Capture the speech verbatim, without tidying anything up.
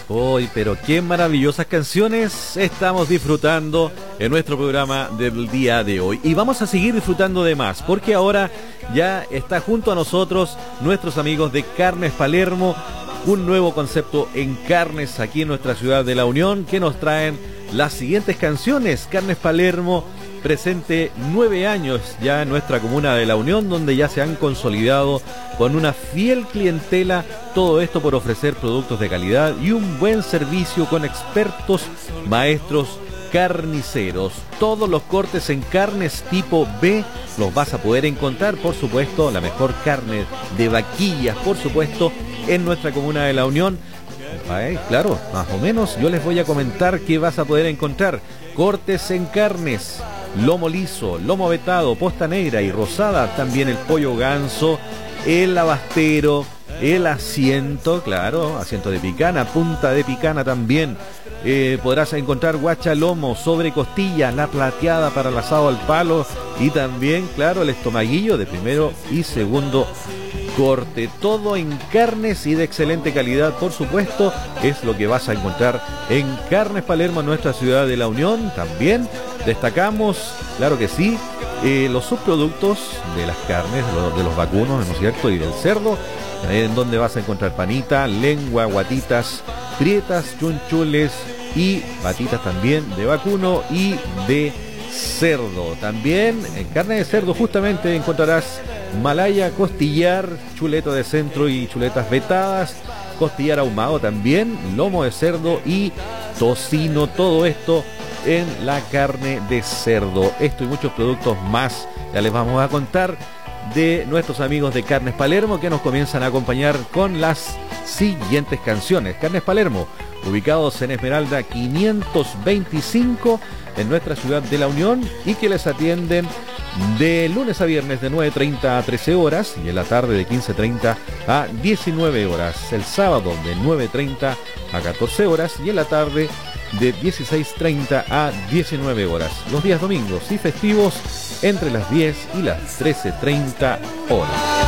Hoy, pero qué maravillosas canciones estamos disfrutando en nuestro programa del día de hoy. Y vamos a seguir disfrutando de más, porque ahora ya está junto a nosotros nuestros amigos de Carnes Palermo, un nuevo concepto en carnes aquí en nuestra ciudad de La Unión, que nos traen las siguientes canciones. Carnes Palermo, presente nueve años ya en nuestra comuna de La Unión, donde ya se han consolidado con una fiel clientela, todo esto por ofrecer productos de calidad y un buen servicio con expertos maestros carniceros. Todos los cortes en carnes tipo B los vas a poder encontrar, por supuesto, la mejor carne de vaquillas, por supuesto, en nuestra comuna de La Unión. Ay, claro, más o menos yo les voy a comentar qué vas a poder encontrar. Cortes en carnes, lomo liso, lomo vetado, posta negra y rosada, también el pollo ganso, el abastero, el asiento, claro, asiento de picana, punta de picana también. Eh, podrás encontrar guachalomo, sobre costilla, la plateada para el asado al palo y también, claro, el estomaguillo de primero y segundo corte. Todo en carnes y de excelente calidad, por supuesto, es lo que vas a encontrar en Carnes Palermo, en nuestra ciudad de La Unión. También destacamos, claro que sí, eh, los subproductos de las carnes, de los, de los vacunos, ¿no es cierto?, y del cerdo, en donde vas a encontrar panita, lengua, guatitas, prietas, chunchules y patitas también de vacuno y de cerdo. También en carne de cerdo justamente encontrarás malaya, costillar, chuleto de centro y chuletas vetadas, costillar ahumado también, lomo de cerdo y tocino, todo esto en la carne de cerdo. Esto y muchos productos más ya les vamos a contar de nuestros amigos de Carnes Palermo, que nos comienzan a acompañar con las siguientes canciones. Carnes Palermo, ubicados en Esmeralda quinientos veinticinco en nuestra ciudad de La Unión, y que les atienden de lunes a viernes de nueve treinta a trece horas y en la tarde de quince treinta a diecinueve horas. El sábado de nueve treinta a catorce horas y en la tarde de dieciséis treinta a diecinueve horas. Los días domingos y festivos entre las diez y las trece treinta horas.